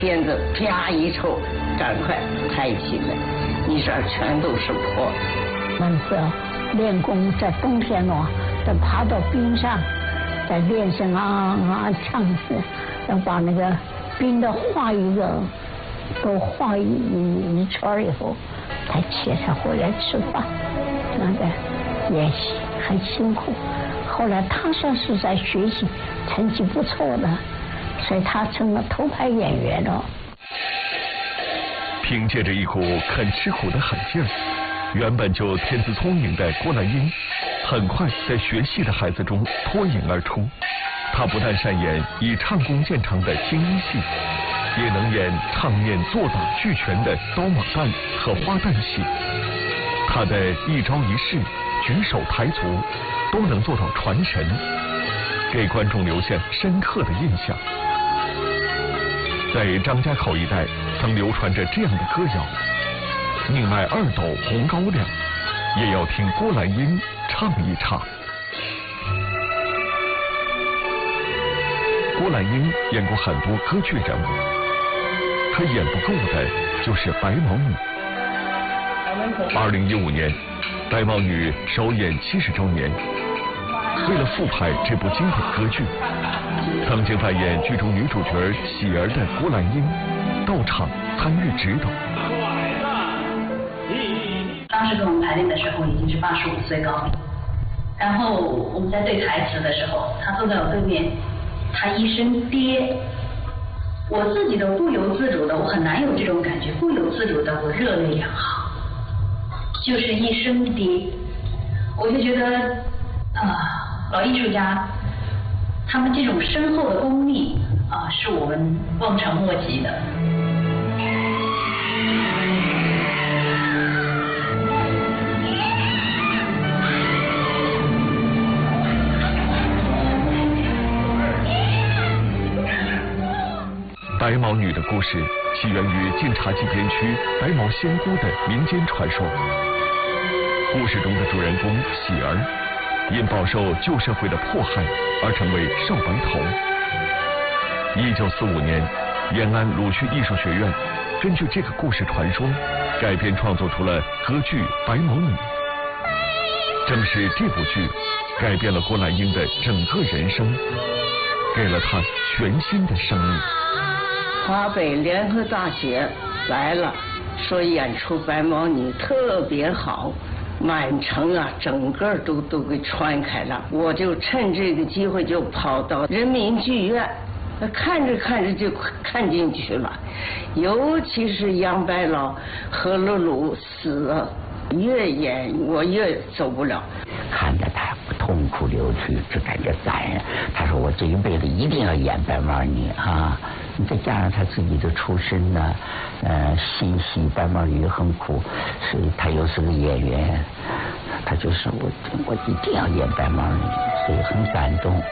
鞭子啪一抽，赶快抬起来，一身全都是破。 们是练功，在冬天呢，再爬到冰上，再练声唱词，要把那个冰的画一个，都画一圈以后，才切才回来吃饭。那个也很辛苦。后来他算是在学习成绩不错的，所以他成了头牌演员了。 凭借着一股肯吃苦的狠劲儿，原本就天资聪颖的郭兰英，很快在学戏的孩子中脱颖而出。她不但善演以唱功见长的精英戏，也能演唱念做打俱全的刀马旦和花旦戏。她的一招一式、举手抬足都能做到传神，给观众留下深刻的印象。在张家口一带曾流传着这样的歌谣：宁卖2斗红高粱，也要听郭兰英唱一唱。郭兰英演过很多歌剧人物，可演不够的就是白毛女。2015年，白毛女首演70周年。为了复排这部经典歌剧，曾经扮演剧中女主角喜儿的郭兰英到场参与指导。 当时跟我们排练的时候已经是85岁高龄，然后我们在对台词的时候，他坐在我对面，他一声爹，我自己都不由自主的，我很难有这种感觉，不由自主的我热泪两行，就是一声爹，我就觉得老艺术家他们这种深厚的功力是我们望尘莫及的。 白毛女的故事起源于晋察冀边区白毛仙姑的民间传说。故事中的主人公喜儿因饱受旧社会的迫害而成为少白头。1945年，延安鲁迅艺术学院根据这个故事传说改编创作出了歌剧《白毛女》。正是这部剧改变了郭兰英的整个人生，给了她全新的生命。 华北联合大学来了，说演出白毛女特别好，满城整个都给传开了。我就趁这个机会就跑到人民剧院，看着看着就看进去了。尤其是杨白劳、何露露死了，越演我越走不了。 看着他痛哭流涕，就感觉感人。他说我这一辈子一定要演白毛女啊！再加上他自己的出身呢，心系白毛女很苦，所以他又是个演员，他就是我一定要演白毛女，所以很感动。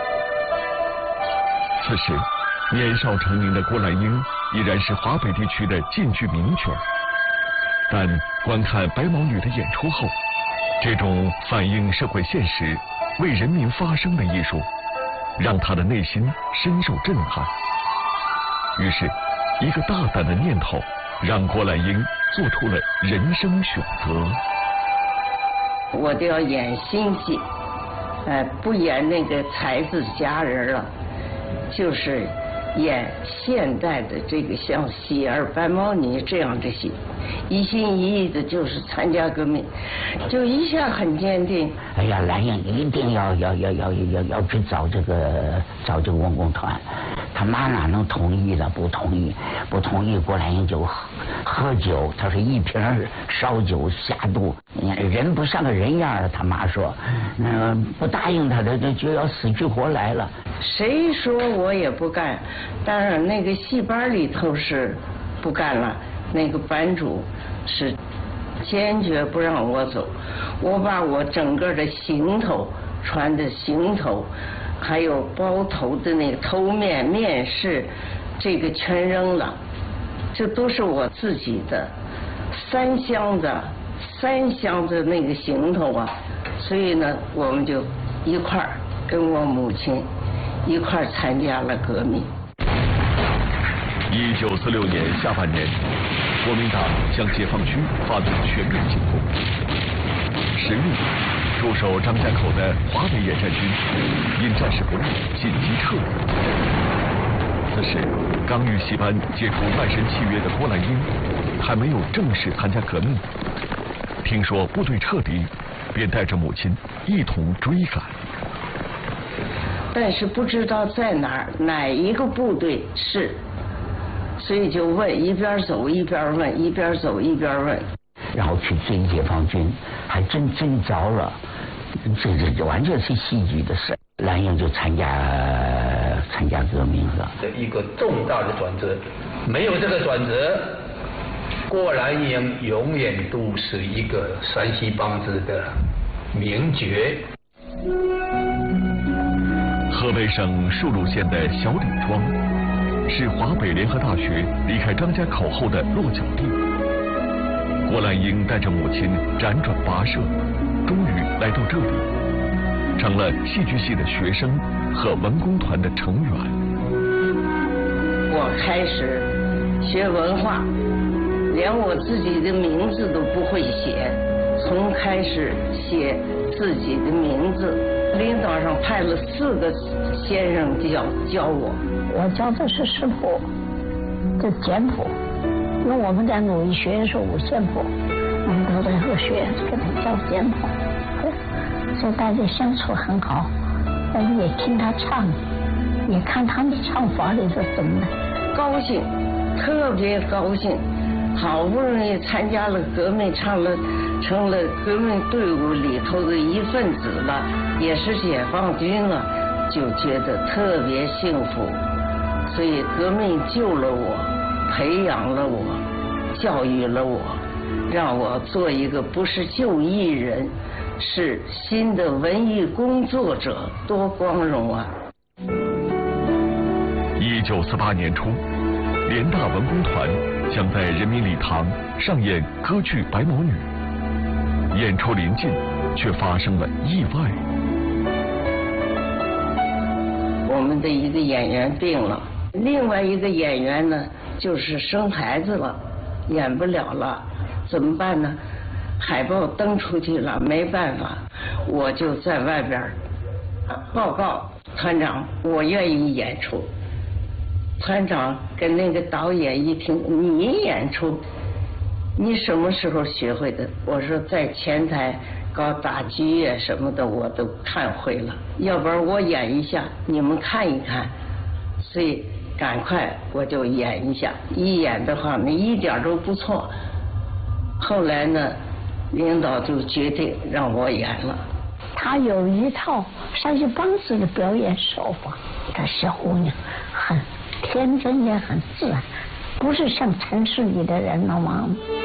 此时，年少成名的郭兰英依然是华北地区的晋剧名角，但观看白毛女的演出后，这种反映社会现实、为人民发声的艺术，让他的内心深受震撼。于是，一个大胆的念头让郭兰英做出了人生选择。 我都要演新戏，不演那个才子佳人了，就是演现代的这个像喜儿、白毛女这样的戏，一心一意的就是参加革命，就一下很坚定。 哎呀，兰英一定要去找这个文工团。他妈哪能同意了？不同意，郭兰英就喝酒。他说一瓶烧酒下肚，人不像个人样了。他妈说，不答应他的就要死去活来了。 谁说我也不干？当然那个戏班里头是不干了，那个班主是坚决不让我走。我把我整个的行头穿的行头，还有包头的那个头面面饰，这个全扔了，这都是我自己的三箱子那个行头啊。所以呢，我们就一块儿跟我母亲一块儿参加了革命。 1946年下半年，国民党向解放区发动全面进攻。10月，驻守张家口的华北野战军因战事不利，紧急撤离。此时，刚与戏班解除卖身契约的郭兰英还没有正式参加革命，听说部队撤离，便带着母亲一同追赶。 但是不知道在哪一个部队是，所以就问，一边走一边问，一边走一边问， 然后去追解放军，还真追着了，这完全是戏剧的事。兰英就参加革命了， 一个重大的转折，没有这个转折，郭兰英永远都是一个山西帮子的名角。 河北省束鹿县的小李庄，是华北联合大学离开张家口后的落脚地。郭兰英带着母亲辗转跋涉，终于来到这里，成了戏剧系的学生和文工团的成员。 我开始学文化，连我自己的名字都不会写，从开始写自己的名字，领导上派了4个先生教我。 我教的是食谱，这简谱，因为我们在努力学的时候5线谱，我们都在学，给他教简谱，所以大家相处很好。我们也听他唱，也看他的唱法里是怎么的， 高兴，特别高兴。好不容易参加了革命，成了革命队伍里头的一份子了，也是解放军了，就觉得特别幸福。所以革命救了我，培养了我，教育了我，让我做一个不是就艺人，是新的文艺工作者，多光荣啊 ！1948年初，联大文工团将在人民礼堂上演歌剧《白毛女》，演出临近，却发生了意外。 我们的一个演员病了，另外一个演员呢，就是生孩子了，演不了了，怎么办呢？海报登出去了，没办法，我就在外边报告团长，我愿意演出。团长跟那个导演一听，你演出，你什么时候学会的？我说在前台搞打击乐什么的我都看会了，要不然我演一下，你们看一看。所以赶快我就演一下，一演的话那一点都不错。后来呢，领导就决定让我演了。 他有一套山西帮子的表演手法，这小姑娘很天真也很自然，不是像城市里的人那么